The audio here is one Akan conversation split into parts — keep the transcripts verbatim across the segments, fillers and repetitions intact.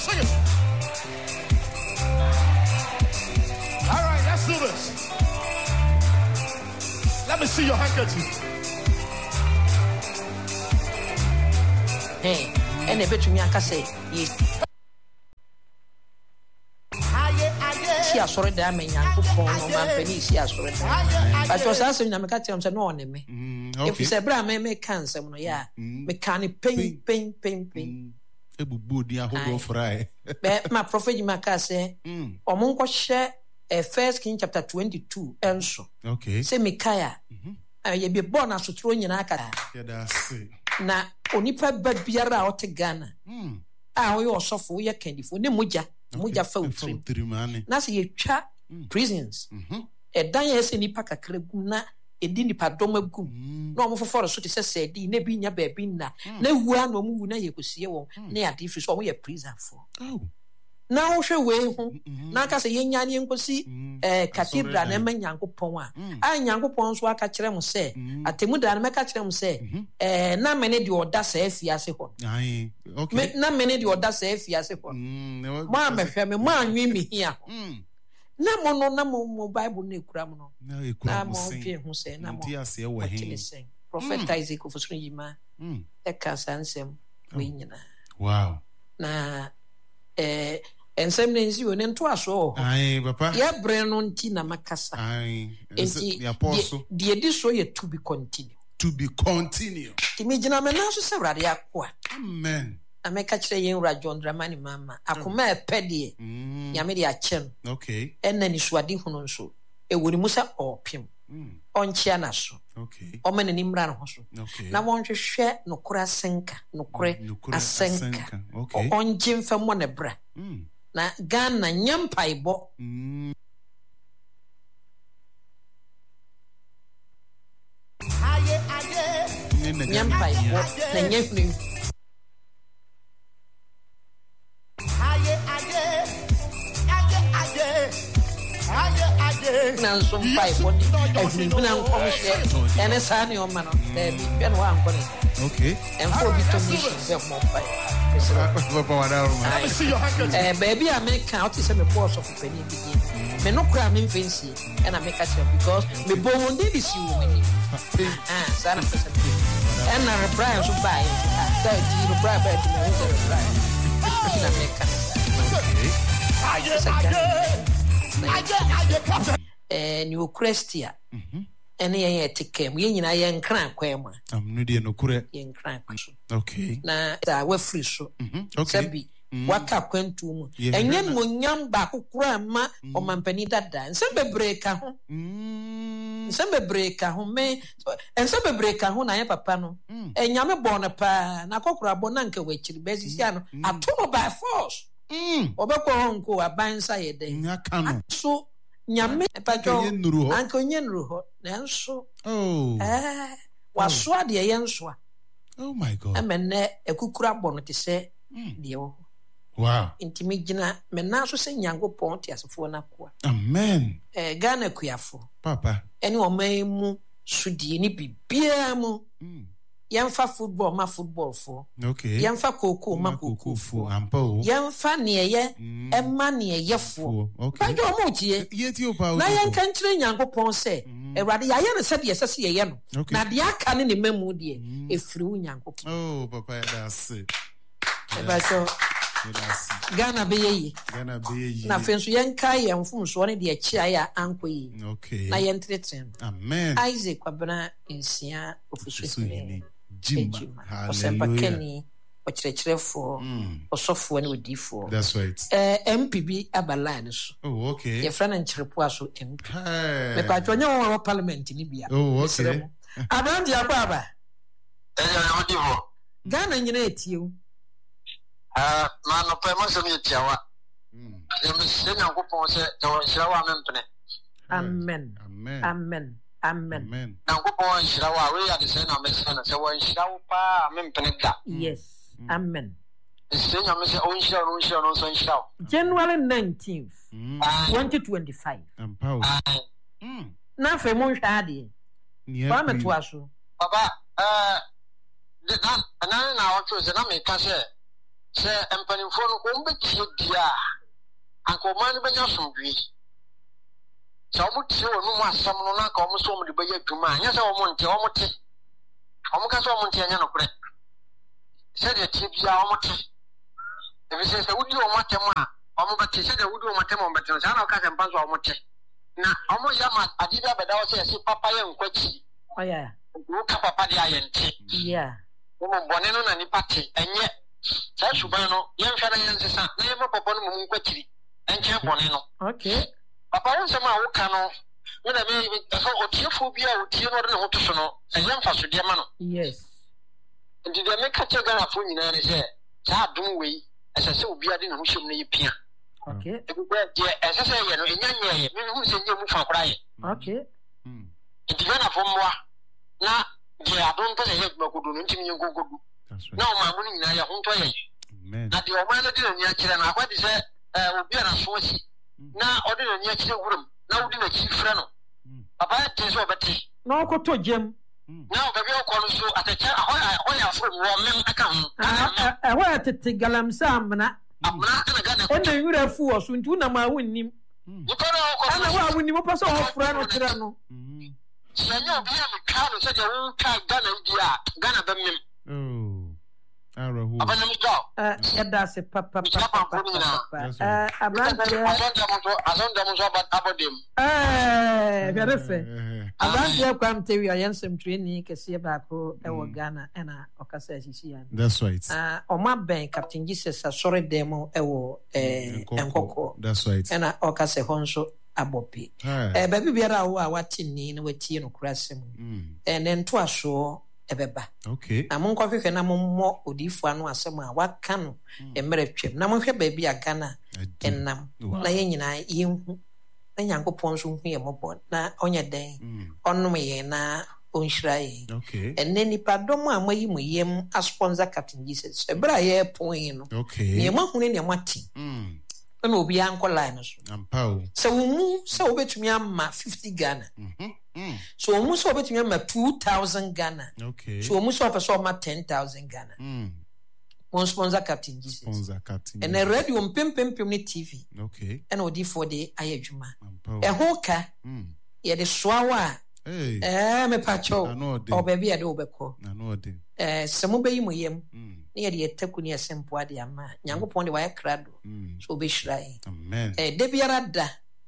sing it. All right, let's do this. Let me see your handkerchief. Hey, and a bit to me, I can say, yes. See, I saw it there, man, Uncle Paul, no man, Penny, see, I saw it there. I was asking them, I can't tell them, no, me. If you say, Bram, may make cancer, yeah, mechanic pain, pain, pain, pain. A booty, I hope fry. My prophet, my say, or Monko share a first King chapter twenty-two, and so. Okay. Say, Micaiah, I be born as a throne in Aka. Na onipa bad biara o te Ghana mm ah we osofo ye kandifo ne moja moja fa utrim na se ye twa prisons mhm e dan ye se nipa kakra gum na edi nipa dom agum na omo foforo so te se se di na bi nya ba bi na na wu an omo wu na ye kosie won na ya difference omo ye prison for oh na wo hwe we ho na aka se ye nya ne nkosi eh cathedral na ma Nyankopon a a Nyankopon so aka kire mo se atemu da na meka kire mo se eh na mene de oda sa afiase ho ai okay na mene de oda sa afiase ho ma mehwe me ma anwi me hia na mo no na mo Bible na ekura mo no na mo twe ho se na mo ase we hin prophet Isaac of Sunjima e ka sansem we nyina wow na eh ensem nenzi wo nento aso ai papa ye bre no nti na makasa ai the apostle the edition ye to be continue to be continue imagine me na so se wrade akwa amen ameka kire yen wra John Dramani mama akoma epede nyame de achen okay enna ni suade hunu nso e woni musa opim onchia na so okay o mena ni mra no so na wonhwehwe no kura senka no kure asenka okay onjim fa mo ne bra na Ghana nyampaibo mm aye aye nyampaibo na nyefni aye aye aye aye aye na so mpaibo ni na nkomhye ene sa ne o ma no da bi be no ankore okay and for bi to mission be mo mpaibo let me see your handkerchief. Eh, baby, I make count is a boss of a penny begin. Me no cram in fancy, and I make a check because me bone did this you when ah, son of a and I reply to buy that you reply back to me with a reply. And you Christia. And ye take care. We in a young crank, Quema. I'm not no correct. Young crank. Okay. Now, that we're free so. Okay. Waka kwentu enye munyam ba kokura ma o mampani dada nsembe breka ho nsembe breka ho me nsembe breka ho na ye papa no enyame bona pa na kokura bona nka wachiri bezisi ano atomo by force obekọ honko abansa ye den so nyame pajo anko nyenru ho na nso oh eh waso ade ye nso oh my god amene ekukura bono te se de wo wow intimi gina me na so se Nyankopon ti asefo na koa amen eh Ghana kuafo papa eni o man mu sudie ni bibia mu mm. Yemfa football ma football fo okay yemfa koko ma koko fo ampo yemfa ne ye mm. Emma ne ye fo okay ba mo tie yeti o pa na yen kan kire Nyankopon se Ewrade ya ye ne se de sese ye ye no na de aka ne ne mamu de efiri wo Nyankopon oh papa that's it ba so Ghana be ye Ghana be ye na fenso yenka ye mfumso ne de achi aya anko yi okay na yen tretem amen Isaac kwabena insia ofusu ni jima hallelujah okyerkyerefo osofo ne odifo that's right eh M P B abaline so oh okay ye friend nkyerpo aso M P me pa twonya won parliament ni bia oh okay abandi akwa eh ya odifo Ghana nyina etiew ah na no pa mo so mi tiawa mm ya me se Nyankopon se jawo shirawa mempene amen amen amen amen amen Nyankopon shirawa we ya de se na me se na se won shirawo pa mempene da yes amen se nyame se on shirawo on shirawo no so shirawo January nineteenth twenty twenty-five ampa mm na fe mo hwa de ba meto aso baba eh na na na o cho se na me ka se se empanimfo no ko mbetie dia anko man no benya somdwe se omo tie onu mu asam no na ka omo so omo de benya adwuma anya se omo nte omo te omo ka so omo nte anya no kure se de tie bia omo te ebi se se wudi omo atem a omo bete se de wudi omo atem omo bete se na ka se mpa so omo te na omo ya ma adibia beda wo se se papa ye nkwachi oya wo ka papa de ayente yeah omo bone no na ni pate enye sa suban no yen hwara yen sesa na ye papa no mu nkwachiri enche bone no okay papa won se ma wo ka no me na me so otiefo bia otie no de ho to so no enye mfa so de ma no yes ndi de me ka che gara fo nyina ne se sa adum wei ese se obi ade ne ho hyem na yepia okay e bi je ese se ye no enya nye me hu se nye mu fa kora ye okay mm ndi na fo mwa na je adon to se ye gbokodo no ntimi nyengogodu na o ma mu nyina ye ho to ye amen na de o ma no de nya kire na akwa de se obi na so si na odi no nya kire wurum na odi na chifra no papa te so beti na okoto jem na o gabi okọ no so atacha ahoya ahoya from wo mem aka ho eh ho atete galamsa amna amna na ga na ona yura fu wo so ntu na ma wonnim nko na okọ ana wa wonnim pa so ho fra no kira no sanya obi ya mka no se de wo ka Ghana dia Ghana ba mem oh arahu abana mi to eh yada se papa papa eh abante azonda mo so azonda mo so abodem eh garefe abante kwam te wi ayensem training kese ba ko e wo Ghana ena okasa asisi ya that's right ah oma ben Captain Jesus asore demo e wo eh enkoko that's right ena okasa honso abopi eh ba bibiara wo a watini na watie no kurasem eh ne nto aso ebeba okay na mon kwahwehwe na mommo odifo anu asem a waka no emere twem na monhwe ba bi agana enam na ye nyina yehu na Nyankopon so hu ye mobon na onye den onnom ye na onhira ye okay enne nipa dom a mayi mu yem a sponsor Captain Jesus ebra ye pon no okay ne mahunu ne mati mm na obi anko line so ampao so wumu so obetumi ama fifty Ghana mhm mm so wumu so obetumi ama two thousand Ghana okay so wumu so offer ama ten thousand Ghana mm mon sponsor Captain Jesus sponsor Captain and a radio mpempempem ni T V okay and odi for the ayadwuma ampao e hoka mm ye de soawa hey eh me pacho o baby ade obekọ na no de eh semo beyi mu yem mm na ye de taku ni asempo ade ama Nyankopon de wa krado so obehyirai amen eh de biara da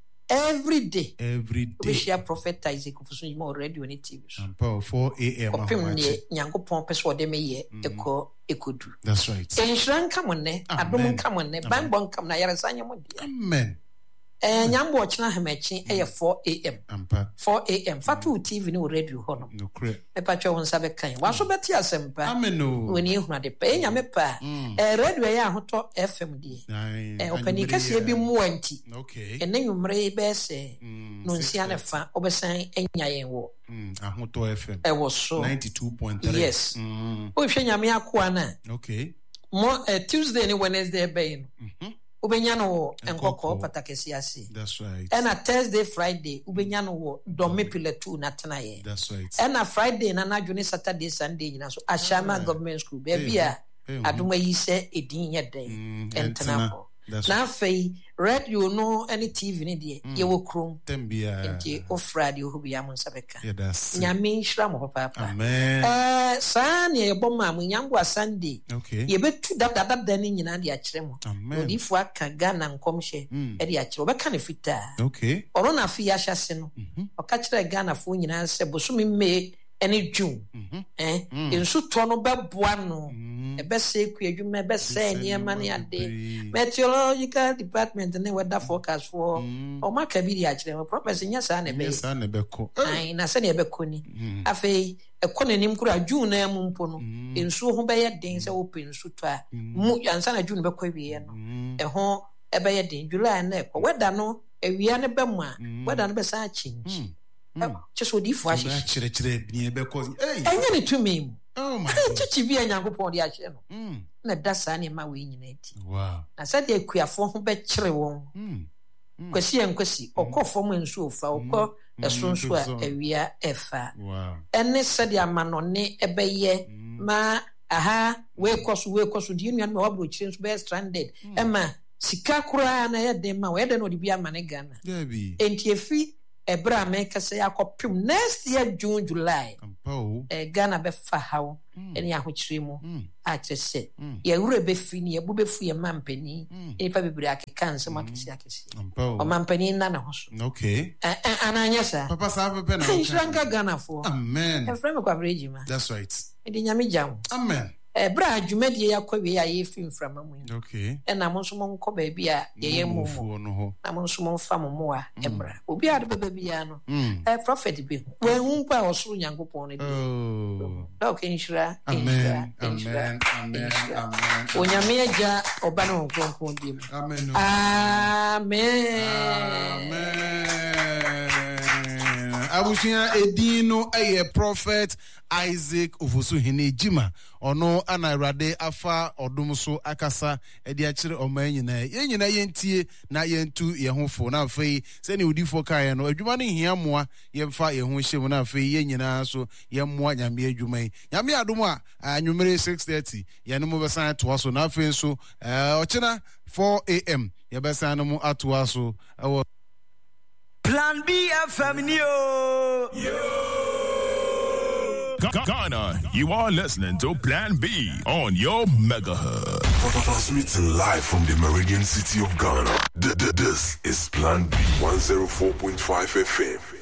every day every day we share prophet Isaac Kufuso Yimo radio ni T V so ampao four a.m. opim ne Nyankopon peso de me ye ekọ ekodu that's right enhran kamone adom kamone banbon kam na yare sanye mo dia amen eh nyambo ochina hamachi eye four a.m. ampa four a.m. fatu T V ni radio ho no no cre e pa twa won sabe kan wa so beti asempa amen no woni ehuna de pe nyame pa eh radio ya hoto F M die eh opani kase bi mu anti okay ene nwumre be se no nsia ne fa obesan enya yen wo mm ahoto F M e wo so ninety-two point three yes mm o hwe nyame akoa na okay mo eh, Tuesday ni Wednesday be no mhm ubenya no enkoko patakesi ase that's right and a Thursday Friday ubenya no wo domme pillar two na tenaye that's right and a Friday na najuni Saturday Sunday nyina so Ashama government school baby a aduma yi se edin ye den entena na fei radio no any T V ni de ye wo krom tembia nti o Friday ho bia mo nsabeka yeah that's nyame nhira mo papa amen eh sa ne ye boma mo nyangwa Sunday okay ye betu da da da ni nyina de akire mo amen odifu aka Ghana nkomhye e de akire obeka ne fita okay oro na fi ya hyase no oka kire Ghana fo nyina se bosumi me ene June eh ensu to no beboa no e be se ku adwuma e be se niema ne ade meteorological department ne weather forecast for o maka bi di akire mo prophecy nya sa ne be yes sa ne be ko ai na se ne be ko ni afei e ko ne nim kura June na mu mpo no ensu ho be ye den se open ensu to a mu ansa na June be ko wie no e ho e be ye den July na e ko weather no e wie ne be mu a weather no be sa change just what if was chire chire bien be ko eh enye ne tumi mu oh my chichi bi Nyankopon de ahye no na dasa ne ma we nyina ti wow na sa de akuafo ho be kire won kwasi enkwasi okofo mu nsu ofa okọ esonso a awia efa wow ene se de amanone ebeye ma aha we koso we koso di nua ma wabro chire nso be stranded ema sika kura na ye dem ma we de no de bia ma ne Ghana enti efi ebra America say akopim next year June July eh Ghana be fa hawo eni ahochire mu a chese ye wure be fi ni ye bu be fu ye mampani e fa bebre akeka nsem akesi akesi o mampani na na hoso okay eh ananya sa papa sa pepe na Shranga Ghana for amen e frame kwa brejima that's right e nyame jam amen eh bra adwumadi yakwa we ya ye fi mframa mu okay e na mo nso mo nkọ ba bia ye ye mu na mo nso mo mfa mo mo a e bra obi ade baba bia no eh prophet bi we hu pa osuru nyankopon ne bi oh okay nshira amen amen amen amen onyame aja oba na nkonkon bi mu amen amen amen abushia edino eye prophet Isaac Ofosu Hene Jima ono anarade afa odum so akasa edi akire oman nyina ye nyina yentie na yentu ye hofo na afei se ne odifo kae no adwuma ne hia moa ye mfa ye ho hyem na afei ye nyina so ye moa nyame adwuma yi nyame adom a anwumere six thirty ye no mo besan to aso na afei so eh ochina four a m ye besan no mo ato aso ewo Plan B F M yo yo Ghana, you are listening to Plan B on your megahertz. Transmitting live from the Meridian City of Ghana. This is Plan B one oh four point five F M.